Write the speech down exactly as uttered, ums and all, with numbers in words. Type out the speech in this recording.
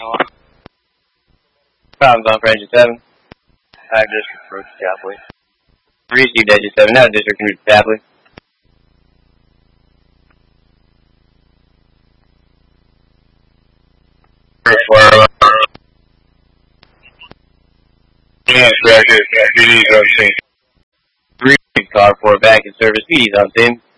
Problems on for engine seven. Five district approach Tapley. Received engine seven, now district route Tapley. Yeah, correct. B D's on scene. Three car four back in service. B D's on scene.